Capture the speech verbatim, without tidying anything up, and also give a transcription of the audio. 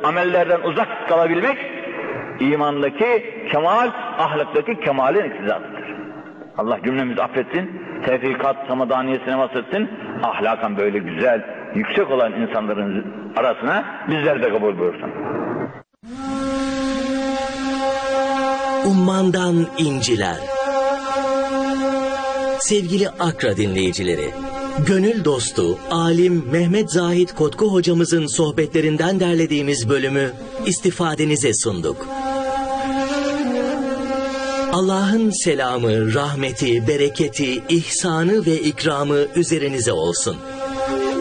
amellerden uzak kalabilmek, imandaki kemal, ahlaktaki kemalin iktizatıdır. Allah cümlemizi affetsin, tevfikat samadaniyesine vasıfsın, ahlakan böyle güzel, yüksek olan insanların arasına bizler de kabul buyursun. Ummandan inciler. Sevgili Akra dinleyicileri, gönül dostu, alim Mehmet Zahid Kotku hocamızın sohbetlerinden derlediğimiz bölümü istifadenize sunduk. Allah'ın selamı, rahmeti, bereketi, ihsanı ve ikramı üzerinize olsun.